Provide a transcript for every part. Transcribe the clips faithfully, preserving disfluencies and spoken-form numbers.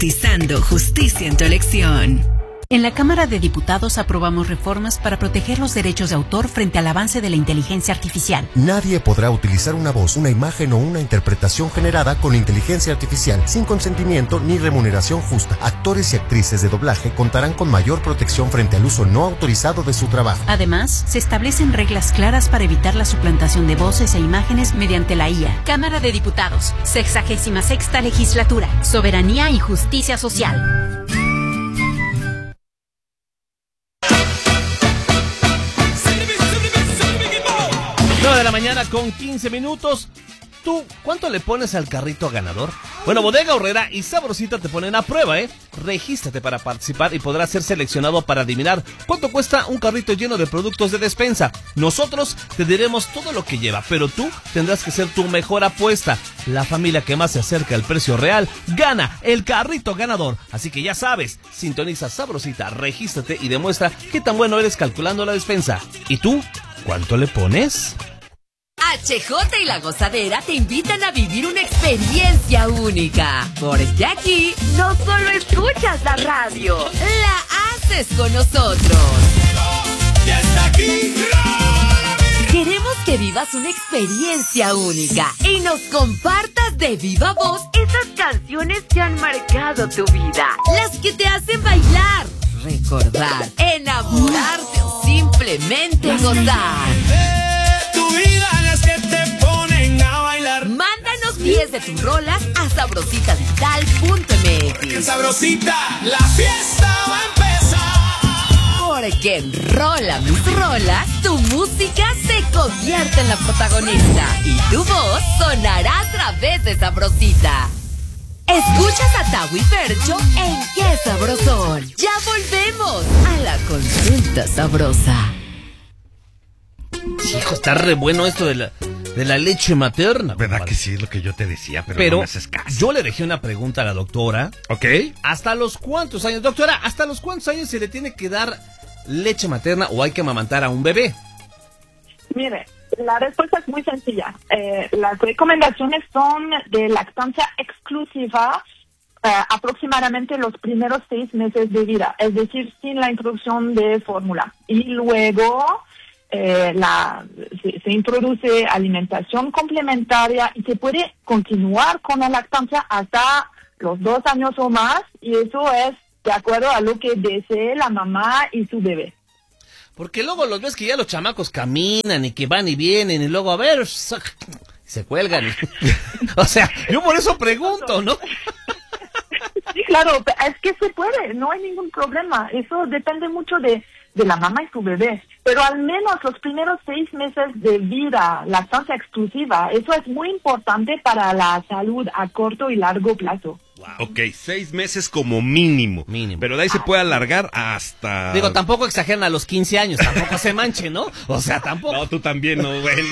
Garantizando justicia en tu elección. En la Cámara de Diputados aprobamos reformas para proteger los derechos de autor frente al avance de la inteligencia artificial. Nadie podrá utilizar una voz, una imagen o una interpretación generada con inteligencia artificial sin consentimiento ni remuneración justa. Actores y actrices de doblaje contarán con mayor protección frente al uso no autorizado de su trabajo. Además, se establecen reglas claras para evitar la suplantación de voces e imágenes mediante la I A. Cámara de Diputados, sexagésima sexta legislatura, soberanía y justicia social. nueve de la mañana con quince minutos. ¿Tú cuánto le pones al carrito ganador? Bueno, Bodega Aurrera y Sabrosita te ponen a prueba, ¿eh? Regístrate para participar y podrás ser seleccionado para adivinar cuánto cuesta un carrito lleno de productos de despensa. Nosotros te diremos todo lo que lleva, pero tú tendrás que ser tu mejor apuesta. La familia que más se acerca al precio real gana el carrito ganador. Así que ya sabes, sintoniza Sabrosita, regístrate y demuestra qué tan bueno eres calculando la despensa. ¿Y tú cuánto le pones? H J y La Gozadera te invitan a vivir una experiencia única. Porque aquí no solo escuchas la radio, la haces con nosotros. ¡Ya está aquí! Queremos que vivas una experiencia única y nos compartas de viva voz esas canciones que han marcado tu vida. Las que te hacen bailar, recordar, enamorarte o simplemente gozar. Tu vida, las que te ponen a bailar. Mándanos diez de tus rolas a sabrosita digital punto m x. Sabrosita, la fiesta va a empezar. Porque en Rola Mis Rolas, tu música se convierte en la protagonista y tu voz sonará a través de Sabrosita. Escuchas a Tau y Fercho en Qué Sabrosón. Ya volvemos a la consulta sabrosa. Hijo, está re bueno esto de la, de la leche materna. ¿Verdad compadre? que sí es lo que yo te decía? Pero, Pero no me haces caso. yo le dejé una pregunta a la doctora. Ok. ¿Hasta los cuántos años? Doctora, ¿hasta los cuántos años se le tiene que dar leche materna o hay que amamantar a un bebé? Mire, la respuesta es muy sencilla. Eh, las recomendaciones son de lactancia exclusiva eh, aproximadamente los primeros seis meses de vida, es decir, sin la introducción de fórmula. Y luego eh, la, se, se introduce alimentación complementaria y se puede continuar con la lactancia hasta los dos años o más, y eso es de acuerdo a lo que desee la mamá y su bebé. Porque luego los ves que ya los chamacos caminan y que van y vienen y luego a ver, se cuelgan. O sea, yo por eso pregunto, ¿no? Sí, claro, es que se puede, no hay ningún problema. Eso depende mucho de, de la mamá y su bebé. Pero al menos los primeros seis meses de vida, lactancia exclusiva, eso es muy importante para la salud a corto y largo plazo. Wow. Ok, seis meses como mínimo. Mínimo. Pero de ahí se puede alargar hasta... Digo, tampoco exageran a los quince años, tampoco se manche, ¿no? O sea, tampoco. No, tú también, no, bueno.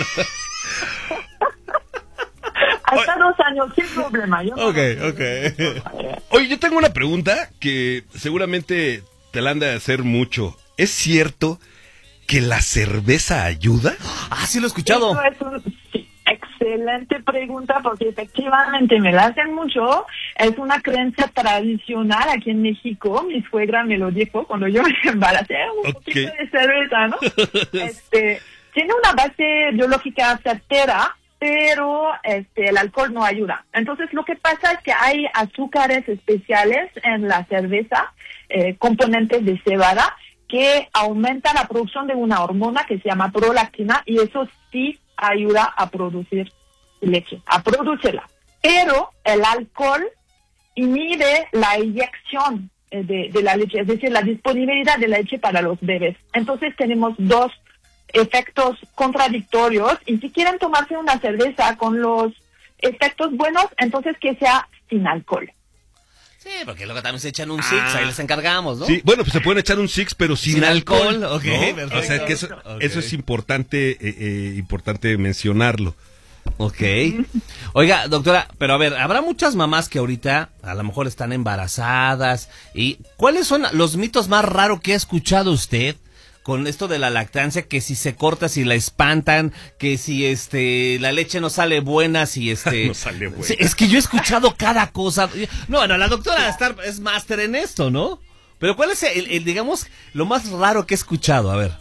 Hasta dos años, sin problema. Yo no Ok, ok. Oye, yo tengo una pregunta que seguramente te la han de hacer mucho. ¿Es cierto que la cerveza ayuda? Ah, sí lo he escuchado. Eso es un, sí, excelente pregunta, porque efectivamente me la hacen mucho. Es una creencia tradicional aquí en México. Mi suegra me lo dijo cuando yo me embaracé, un Okay. poquito de cerveza, ¿no? Este, tiene una base biológica certera, pero este el alcohol no ayuda. Entonces lo que pasa es que hay azúcares especiales en la cerveza, eh, componentes de cebada, que aumenta la producción de una hormona que se llama prolactina, y eso sí ayuda a producir leche, a producirla. Pero el alcohol inhibe la eyección de, de la leche, es decir, la disponibilidad de la leche para los bebés. Entonces tenemos dos efectos contradictorios, y si quieren tomarse una cerveza con los efectos buenos, entonces que sea sin alcohol. Sí, porque luego también se echan un six, Ah. ahí les encargamos, ¿no? Sí, bueno, pues se pueden echar un six, pero sin, Sin alcohol. alcohol, ok, ¿no? perfecto. O sea, que eso, Ok. eso es importante, eh, eh, importante mencionarlo. Ok. Oiga, doctora, pero a ver, habrá muchas mamás que ahorita a lo mejor están embarazadas. ¿Y cuáles son los mitos más raros que ha escuchado usted con esto de la lactancia, que si se corta, si la espantan, que si este la leche no sale buena, si este... no sale buena. Sí, es que yo he escuchado cada cosa. No, bueno, la doctora Star es máster en esto, ¿no? Pero ¿cuál es el, el, digamos, lo más raro que he escuchado? A ver.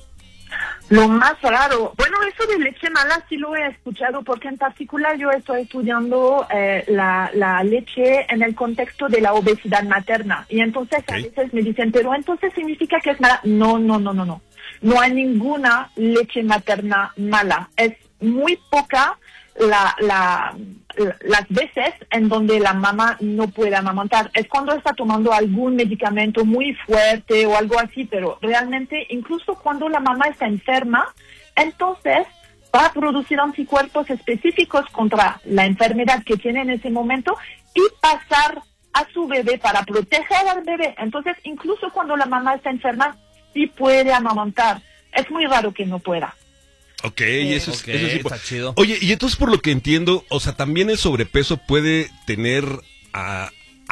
Lo más raro, bueno, eso de leche mala sí lo he escuchado porque en particular yo estoy estudiando eh, la, la leche en el contexto de la obesidad materna y entonces okay. a veces me dicen, pero entonces significa que es mala. No, no, no, no, no. No hay ninguna leche materna mala. Es muy poca la, la, las veces en donde la mamá no puede amamantar. Es cuando está tomando algún medicamento muy fuerte o algo así, pero realmente incluso cuando la mamá está enferma, entonces va a producir anticuerpos específicos contra la enfermedad que tiene en ese momento y pasar a su bebé para proteger al bebé. Entonces, incluso cuando la mamá está enferma, sí puede amamantar. Es muy raro que no pueda. Ok, y eso es, okay, eso sí, está chido. Oye, y entonces por lo que entiendo, o sea, también el sobrepeso puede tener uh,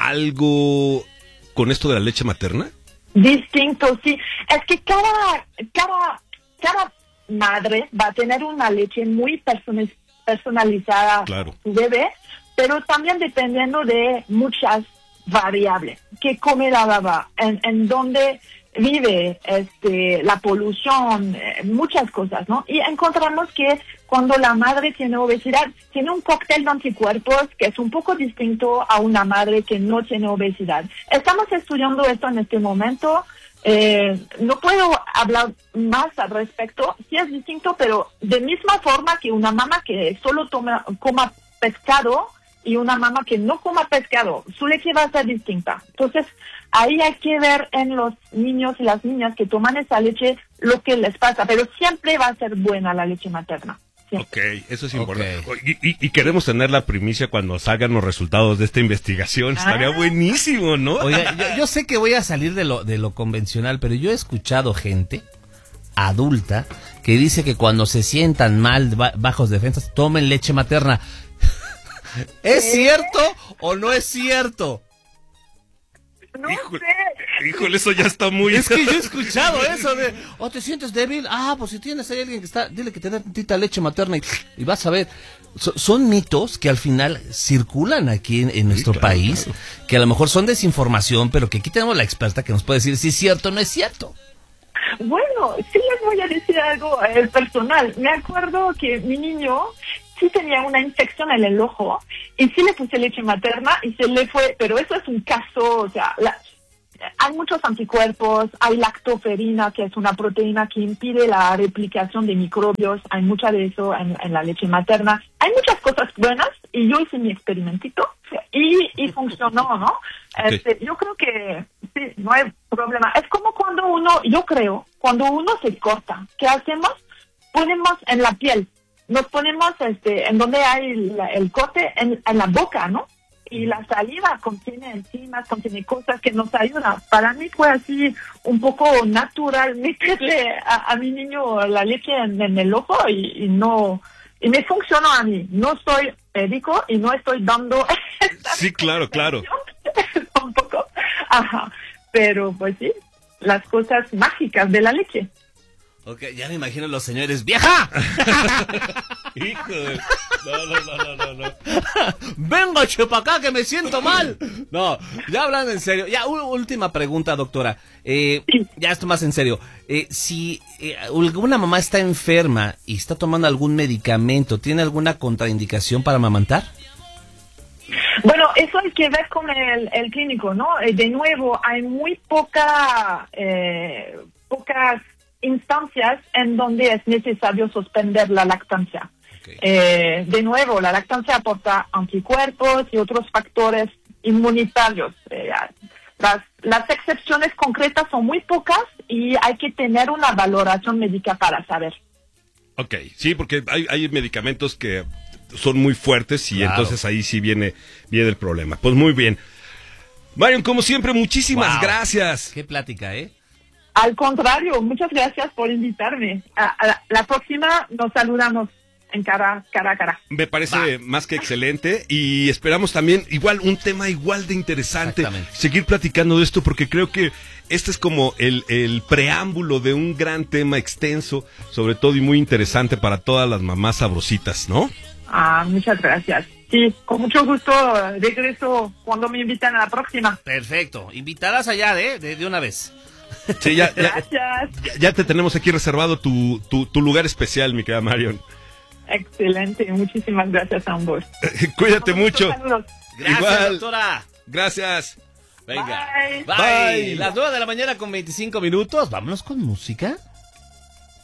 algo con esto de la leche materna. Distinto, sí. Es que cada, cada, cada madre va a tener una leche muy person- personalizada claro. a su bebé, pero también dependiendo de muchas variables. ¿Qué come la baba? ¿En, en dónde vive, este, la polución, eh, muchas cosas, ¿no? Y encontramos que cuando la madre tiene obesidad, tiene un cóctel de anticuerpos que es un poco distinto a una madre que no tiene obesidad. Estamos estudiando esto en este momento. Eh, no puedo hablar más al respecto. Sí es distinto, pero de misma forma que una mamá que solo toma, coma pescado y una mamá que no coma pescado, su leche va a ser distinta. Entonces, ahí hay que ver en los niños y las niñas que toman esa leche lo que les pasa, pero siempre va a ser buena la leche materna. Siempre. Ok, eso es importante. Okay. Y, y, y queremos tener la primicia cuando salgan los resultados de esta investigación. Estaría Ah. buenísimo, ¿no? Oye, yo, yo sé que voy a salir de lo, de lo convencional, pero yo he escuchado gente adulta que dice que cuando se sientan mal, ba- bajos defensas, tomen leche materna. ¿Es ¿Eh? cierto o no es cierto? No Híjole, sé. híjole, eso ya está muy... Es que yo he escuchado eso de, oh, ¿te sientes débil? Ah, pues si tienes ahí alguien que está, dile que te dé tantita leche materna y, y vas a ver. So- son mitos que al final circulan aquí en, en nuestro claro, país, claro. que a lo mejor son desinformación, pero que aquí tenemos la experta que nos puede decir si es cierto o no es cierto. Bueno, sí les voy a decir algo eh, personal. Me acuerdo que mi niño sí tenía una infección en el ojo y sí le puse leche materna y se le fue, pero eso es un caso, o sea, la, hay muchos anticuerpos, hay lactoferina, que es una proteína que impide la replicación de microbios, hay mucha de eso en, en la leche materna. Hay muchas cosas buenas y yo hice mi experimentito y, y funcionó, ¿no? Okay. Este, yo creo que sí, no hay problema. Es como cuando uno, yo creo, cuando uno se corta, ¿qué hacemos? Ponemos en la piel, nos ponemos este, en donde hay la, el corte, en, en la boca, ¿no? Y la saliva contiene enzimas, contiene cosas que nos ayudan. Para mí fue así un poco natural meterle a, a mi niño la leche en, en el ojo y, y no, y me funcionó a mí. No soy médico y no estoy dando Sí, claro, claro. tampoco. Ajá. Pero pues sí, las cosas mágicas de la leche. Ok, ya me imagino los señores, ¡vieja! Hijo de... No, no, no, no, no. Venga, chepa acá que me siento mal. No, ya hablando en serio. Ya, u- última pregunta, doctora. Eh, ya esto más en serio. Eh, si eh, alguna mamá está enferma y está tomando algún medicamento, ¿tiene alguna contraindicación para amamantar? Bueno, eso hay que ver con el, el clínico, ¿no? Eh, de nuevo, hay muy poca, eh, pocas instancias en donde es necesario suspender la lactancia. Okay. Eh, de nuevo, la lactancia aporta anticuerpos y otros factores inmunitarios. Eh, las, las excepciones concretas son muy pocas y hay que tener una valoración médica para saber. Ok, sí, porque hay, hay medicamentos que son muy fuertes y Claro. entonces ahí sí viene, viene el problema. Pues muy bien. Marion, como siempre, muchísimas Wow. gracias. Qué plática, ¿eh? Al contrario, muchas gracias por invitarme. A, a la, la próxima nos saludamos en cara, cara a cara. Me parece Va. más que excelente y esperamos también igual un tema igual de interesante, Exactamente. seguir platicando de esto porque creo que este es como el, el preámbulo de un gran tema extenso, sobre todo y muy interesante para todas las mamás sabrositas, ¿no? Ah, muchas gracias. Sí, con mucho gusto regreso cuando me invitan a la próxima. Perfecto. Invitadas allá de, de, de una vez. Sí, ya, ya, Gracias. ya, ya te tenemos aquí reservado tu, tu, tu lugar especial, mi querida Marion. Excelente, muchísimas gracias a ambos. Cuídate mucho. Saludos. Gracias, Igual. doctora. Gracias. Venga. Bye. Bye. Bye. Las nueve de la mañana con veinticinco minutos. Vámonos con música.